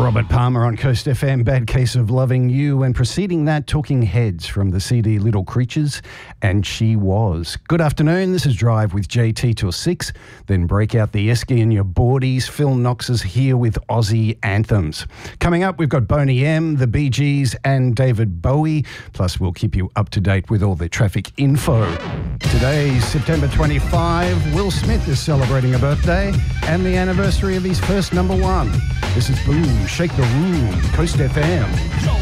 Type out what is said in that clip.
Robert Palmer on Coast FM, Bad Case of Loving You, and preceding that, Talking Heads from the CD Little Creatures, and She Was. Good afternoon, this is Drive with JT till 6, then break out the esky in your boardies. Phil Knox is here with Aussie anthems. Coming up, we've got Boney M, the Bee Gees, and David Bowie, plus we'll keep you up to date with all the traffic info. Today, September 25, Will Smith is celebrating a birthday and the anniversary of his first number one. This is Boom, Shake the Room, Coast FM.